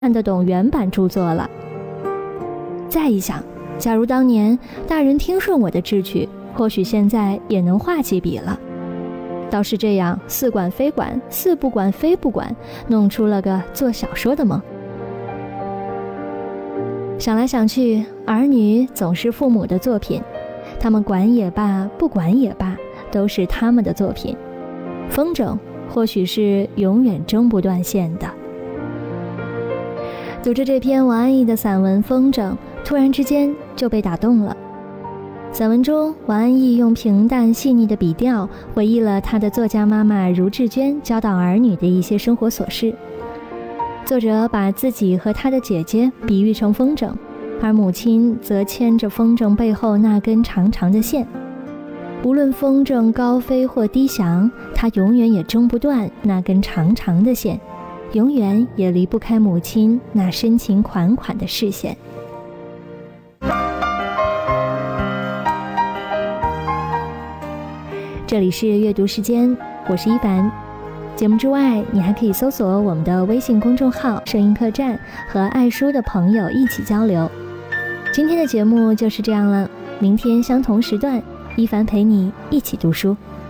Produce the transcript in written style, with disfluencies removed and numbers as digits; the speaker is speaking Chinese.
看得懂原版著作了。再一想，假如当年大人听顺我的智取，或许现在也能画几笔了。倒是这样似管非管，似不管非不管，弄出了个做小说的梦。想来想去，儿女总是父母的作品，他们管也罢，不管也罢，都是他们的作品。风筝或许是永远挣不断线的。读着这篇王安忆的散文《风筝》，突然之间就被打动了。散文中，王安忆用平淡细腻的笔调回忆了他的作家妈妈茹志娟教导儿女的一些生活琐事。作者把自己和他的姐姐比喻成风筝，而母亲则牵着风筝背后那根长长的线。无论风筝高飞或低翔，它永远也挣不断那根长长的线，永远也离不开母亲那深情款款的视线。这里是阅读时间，我是一凡。节目之外，你还可以搜索我们的微信公众号摄影客栈，和爱书的朋友一起交流。今天的节目就是这样了，明天相同时段，一凡陪你一起读书。